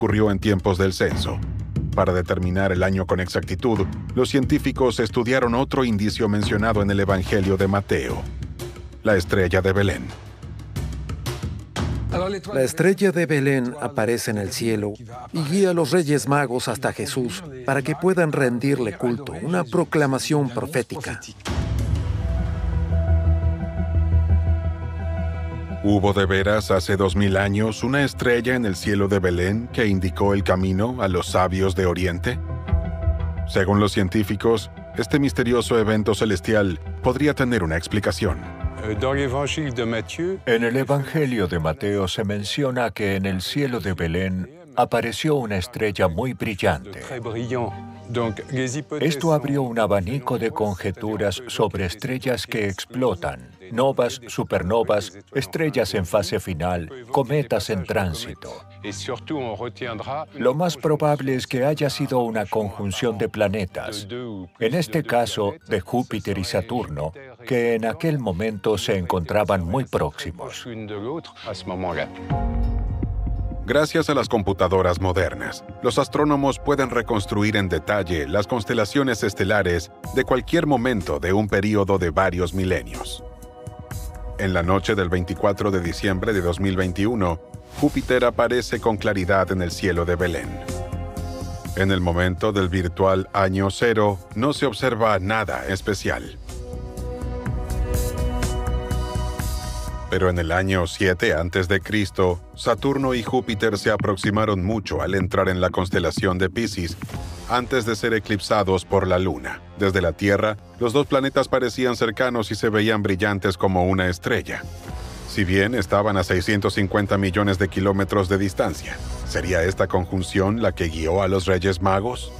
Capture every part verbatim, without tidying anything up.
ocurrió en tiempos del censo. Para determinar el año con exactitud, los científicos estudiaron otro indicio mencionado en el Evangelio de Mateo: la estrella de Belén. La estrella de Belén aparece en el cielo y guía a los Reyes Magos hasta Jesús para que puedan rendirle culto, una proclamación profética. ¿Hubo de veras hace dos mil años una estrella en el cielo de Belén que indicó el camino a los sabios de Oriente? Según los científicos, este misterioso evento celestial podría tener una explicación. En el Evangelio de Mateo se menciona que en el cielo de Belén apareció una estrella muy brillante. Esto abrió un abanico de conjeturas sobre estrellas que explotan, novas, supernovas, estrellas en fase final, cometas en tránsito. Lo más probable es que haya sido una conjunción de planetas, en este caso de Júpiter y Saturno, que en aquel momento se encontraban muy próximos. Gracias a las computadoras modernas, los astrónomos pueden reconstruir en detalle las constelaciones estelares de cualquier momento de un período de varios milenios. En la noche del veinticuatro de diciembre de dos mil veintiuno, Júpiter aparece con claridad en el cielo de Belén. En el momento del virtual año cero, no se observa nada especial. Pero en el año siete antes de Cristo, Saturno y Júpiter se aproximaron mucho al entrar en la constelación de Piscis, antes de ser eclipsados por la Luna. Desde la Tierra, los dos planetas parecían cercanos y se veían brillantes como una estrella. Si bien estaban a seiscientos cincuenta millones de kilómetros de distancia, ¿sería esta conjunción la que guió a los Reyes Magos?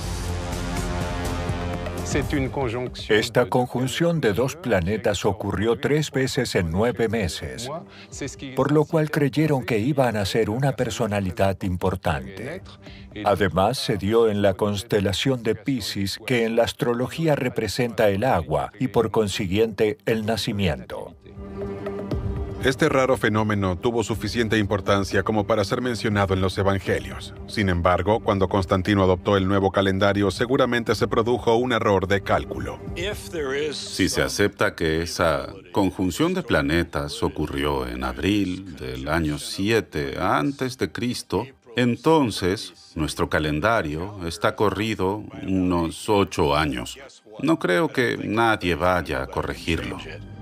Esta conjunción de dos planetas ocurrió tres veces en nueve meses, por lo cual creyeron que iban a ser una personalidad importante. Además, se dio en la constelación de Piscis, que en la astrología representa el agua y por consiguiente el nacimiento. Este raro fenómeno tuvo suficiente importancia como para ser mencionado en los evangelios. Sin embargo, cuando Constantino adoptó el nuevo calendario, seguramente se produjo un error de cálculo. Si se acepta que esa conjunción de planetas ocurrió en abril del año siete antes de Cristo, entonces nuestro calendario está corrido unos ocho años. No creo que nadie vaya a corregirlo.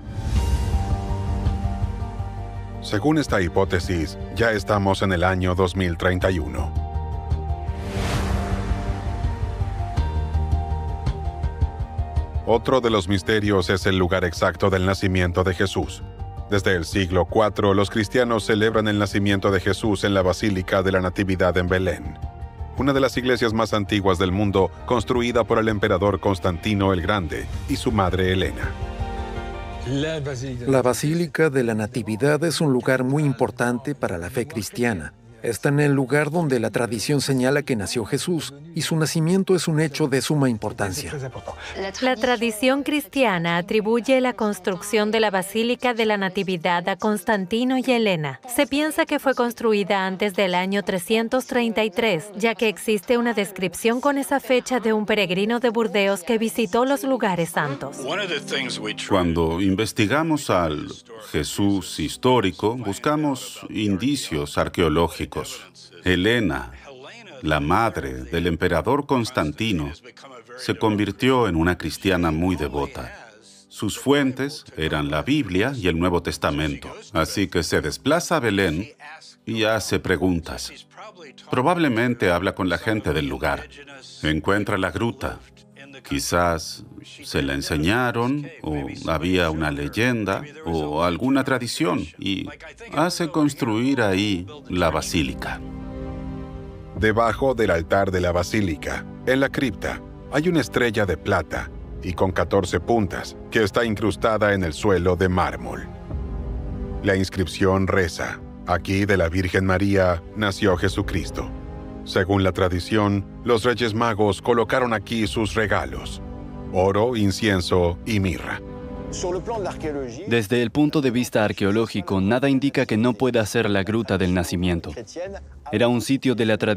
Según esta hipótesis, ya estamos en el año dos mil treinta y uno. Otro de los misterios es el lugar exacto del nacimiento de Jesús. Desde el siglo cuatro, los cristianos celebran el nacimiento de Jesús en la Basílica de la Natividad en Belén, una de las iglesias más antiguas del mundo, construida por el emperador Constantino el Grande y su madre Helena. La Basílica de la Natividad es un lugar muy importante para la fe cristiana. Está en el lugar donde la tradición señala que nació Jesús, y su nacimiento es un hecho de suma importancia. La tradición cristiana atribuye la construcción de la Basílica de la Natividad a Constantino y Helena. Se piensa que fue construida antes del año trescientos treinta y tres, ya que existe una descripción con esa fecha de un peregrino de Burdeos que visitó los lugares santos. Cuando investigamos al Jesús histórico, buscamos indicios arqueológicos. Helena, la madre del emperador Constantino, se convirtió en una cristiana muy devota. Sus fuentes eran la Biblia y el Nuevo Testamento, así que se desplaza a Belén y hace preguntas. Probablemente habla con la gente del lugar. Encuentra la gruta. Quizás se la enseñaron, o había una leyenda, o alguna tradición, y hace construir ahí la basílica. Debajo del altar de la basílica, en la cripta, hay una estrella de plata y con catorce puntas que está incrustada en el suelo de mármol. La inscripción reza: aquí de la Virgen María nació Jesucristo. Según la tradición, los Reyes Magos colocaron aquí sus regalos: oro, incienso y mirra. Desde el punto de vista arqueológico, nada indica que no pueda ser la gruta del nacimiento. Era un sitio de la tradición